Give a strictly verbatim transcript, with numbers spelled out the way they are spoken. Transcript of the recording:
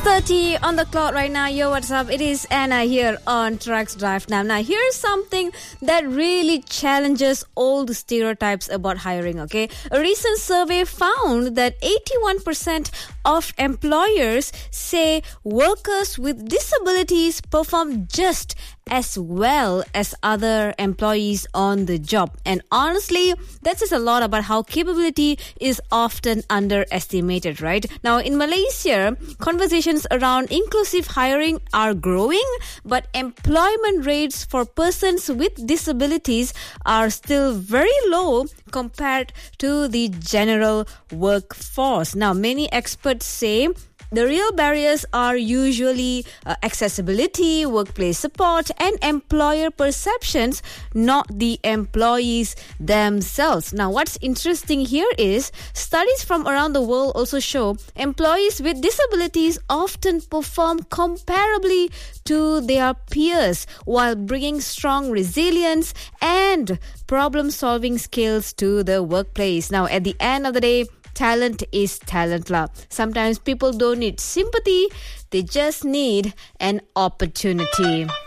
thirty on the clock right now. Yo, what's up? It is Anna here on Trucks Drive Now. Now, here's something that really challenges all the stereotypes about hiring, okay? A recent survey found that eighty-one percent of employers say workers with disabilities perform just as well as other employees on the job. And honestly, that says a lot about how capability is often underestimated, right? Now, in Malaysia, conversations around inclusive hiring are growing, but employment rates for persons with disabilities are still very low compared to the general workforce. Now, many experts say the real barriers are usually uh, accessibility, workplace support, and employer perceptions, not the employees themselves. Now, what's interesting here is studies from around the world also show employees with disabilities often perform comparably to their peers while bringing strong resilience and problem-solving skills to the workplace. Now, at the end of the day, talent is talent lah. Sometimes people don't need sympathy, they just need an opportunity.